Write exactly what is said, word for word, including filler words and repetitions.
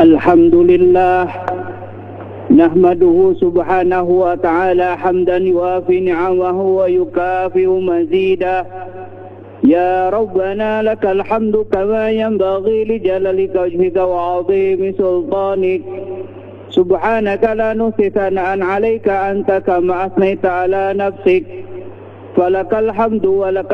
الحمد لله نحمده سبحانه وتعالى حمدا يوافي نعمه ويكافئ مزيدا. يا ربنا لك الحمد كما ينبغي لجلالك وجهك وعظيم سلطانك. سبحانك لا نحصي ثناء عليك أنت كما أثنيت على نفسك، فلك الحمد ولك